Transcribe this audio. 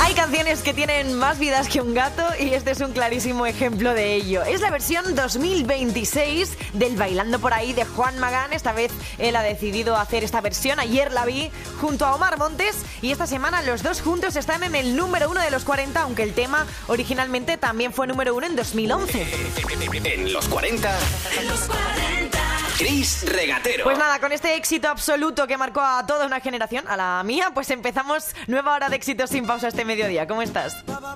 Hay canciones que tienen más vidas que un gato y este es un clarísimo ejemplo de ello. Es la versión 2026 del Bailando por ahí de Juan Magán. Esta vez él ha decidido hacer esta versión. Ayer la vi junto a Omar Montes y esta semana los dos juntos están en el número 1 de los 40, aunque el tema originalmente también fue número 1 en 2011. En los 40. En los 40. Chris Regatero. Pues nada, con este éxito absoluto que marcó a toda una generación, a la mía, pues empezamos nueva hora de éxitos sin pausa este mediodía. ¿Cómo estás?